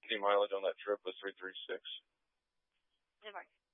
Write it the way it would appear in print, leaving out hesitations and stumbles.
Mileage on that trip was 336. Hey, Mark.